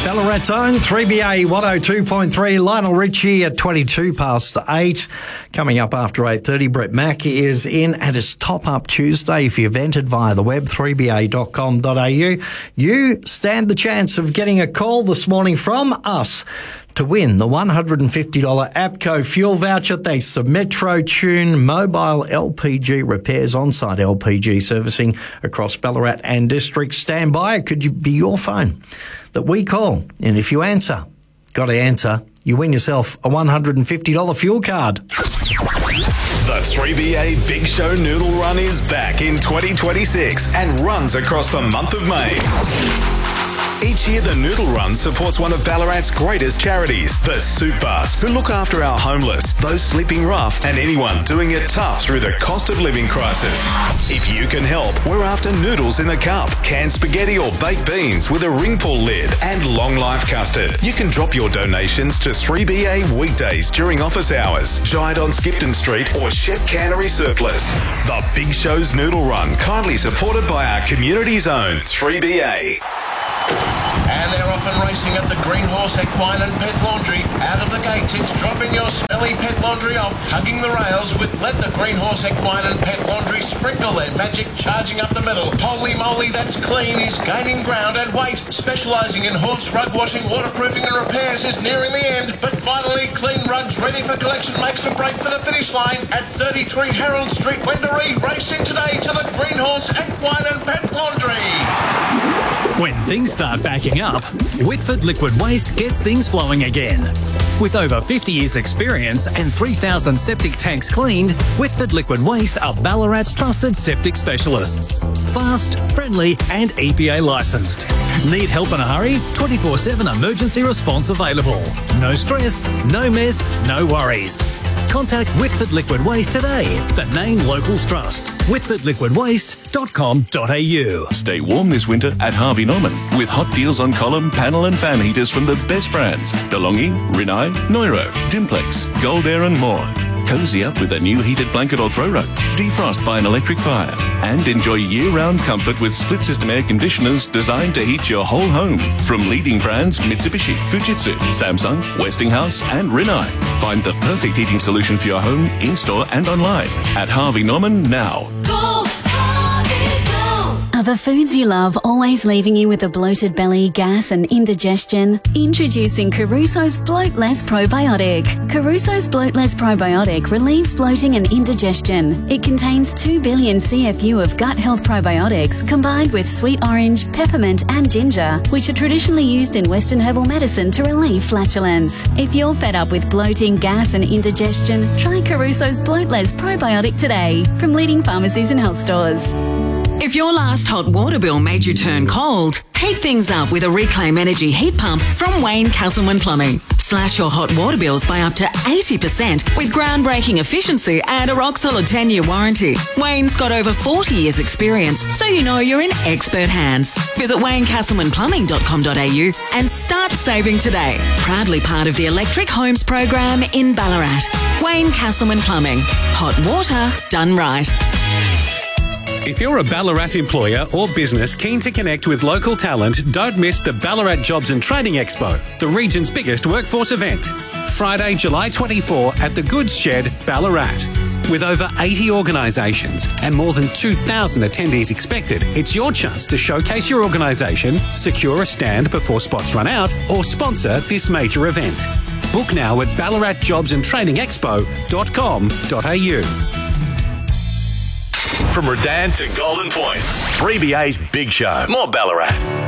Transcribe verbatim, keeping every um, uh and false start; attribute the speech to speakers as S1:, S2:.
S1: Ballarat's own three B A one oh two point three. Lionel Richie at twenty-two past eight. Coming up after eight thirty, Brett Mack is in at his top-up Tuesday. If you've entered via the web, three b a dot com dot a u, you stand the chance of getting a call this morning from us to win the one hundred fifty dollars APCO fuel voucher thanks to Metro Tune Mobile L P G Repairs, on-site L P G servicing across Ballarat and district. Stand by. It could be your phone that we call, and if you answer, got to answer, you win yourself a one hundred fifty dollars fuel card.
S2: The three B A Big Show Noodle Run is back in twenty twenty-six and runs across the month of May. Each year, the Noodle Run supports one of Ballarat's greatest charities, the Soup Bus, who look after our homeless, those sleeping rough, and anyone doing it tough through the cost of living crisis. If you can help, we're after noodles in a cup, canned spaghetti or baked beans with a ring pull lid, and long life custard. You can drop your donations to three B A weekdays during office hours, Giant on Skipton Street, or Shep Cannery Surplus. The Big Show's Noodle Run, kindly supported by our community's own three B A.
S3: And they're off and racing at the Green Horse Equine and Pet Laundry. Out of the gates, it's dropping your smelly pet laundry off, hugging the rails with Let the Green Horse Equine and Pet Laundry sprinkle their magic, charging up the middle. Holy moly, that's clean is gaining ground and weight. Specialising in horse rug washing, waterproofing and repairs is nearing the end. But finally, Clean Rugs ready for collection makes a break for the finish line at thirty-three Harold Street, Wendouree. Racing today to the Green Horse Equine and Pet Laundry.
S4: When things start backing up, Whitford Liquid Waste gets things flowing again. With over fifty years experience and three thousand septic tanks cleaned, Whitford Liquid Waste are Ballarat's trusted septic specialists. Fast, friendly and E P A licensed. Need help in a hurry? twenty-four seven emergency response available. No stress, no mess, no worries. Contact Whitford Liquid Waste today. The name locals trust. whitford liquid waste dot com dot a u.
S5: Stay warm this winter at Harvey Norman with hot deals on column, panel and fan heaters from the best brands. DeLonghi, Rinnai, Neuro, Dimplex, Gold Air and more. Cozy up with a new heated blanket or throw rug. Defrost by an electric fire. And enjoy year-round comfort with split-system air conditioners designed to heat your whole home. From leading brands Mitsubishi, Fujitsu, Samsung, Westinghouse and Rinnai. Find the perfect heating solution for your home, in-store and online at Harvey Norman now.
S6: Are the foods you love always leaving you with a bloated belly, gas and indigestion? Introducing Caruso's Bloatless Probiotic. Caruso's Bloatless Probiotic relieves bloating and indigestion. It contains two billion C F U of gut health probiotics combined with sweet orange, peppermint and ginger, which are traditionally used in Western herbal medicine to relieve flatulence. If you're fed up with bloating, gas and indigestion, try Caruso's Bloatless Probiotic today from leading pharmacies and health stores.
S7: If your last hot water bill made you turn cold, heat things up with a Reclaim Energy heat pump from Wayne Castleman Plumbing. Slash your hot water bills by up to eighty percent with groundbreaking efficiency and a rock-solid ten-year warranty. Wayne's got over forty years experience, so you know you're in expert hands. Visit wayne castleman plumbing dot com dot a u and start saving today. Proudly part of the Electric Homes program in Ballarat. Wayne Castleman Plumbing. Hot water done right.
S8: If you're a Ballarat employer or business keen to connect with local talent, don't miss the Ballarat Jobs and Training Expo, the region's biggest workforce event. Friday, July twenty-fourth at the Goods Shed, Ballarat. With over eighty organisations and more than two thousand attendees expected, it's your chance to showcase your organisation, secure a stand before spots run out, or sponsor this major event. Book now at ballarat jobs and training expo dot com dot a u.
S2: From Redan to Golden Point, three B A's Big Show. More Ballarat.